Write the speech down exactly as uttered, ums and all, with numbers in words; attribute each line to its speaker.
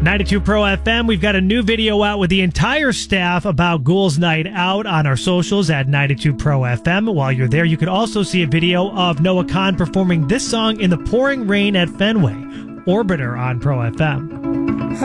Speaker 1: ninety-two Pro F M, we've got a new video out with the entire staff about Ghouls Night Out on our socials at ninety-two Pro F M. While you're there, you could also see a video of Noah Kahan performing this song in the pouring rain at Fenway. Orbiter on Pro F M.